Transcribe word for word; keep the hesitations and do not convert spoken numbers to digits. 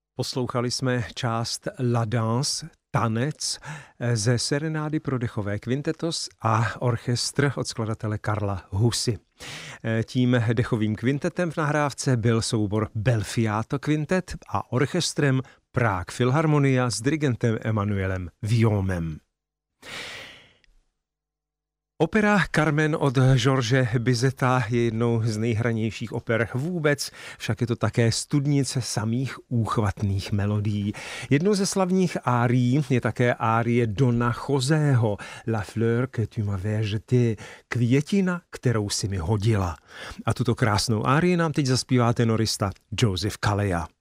Poslouchali jsme část La Danse, tanec ze serenády pro dechové kvintetos a orchestr od skladatele Karla Husy. Tím dechovým kvintetem v nahrávce byl soubor Belfiato Quintet a orchestrem Prague Philharmonia s dirigentem Emanuelem Viomem. Opera Carmen od George Bizeta je jednou z nejhranějších oper vůbec, však je to také studnice samých úchvatných melodií. Jednou ze slavních árií je také árie Dona Joseho La fleur que tu m'avais jetée, květina, kterou si mi hodila. A tuto krásnou árii nám teď zaspívá tenorista Joseph Calleja.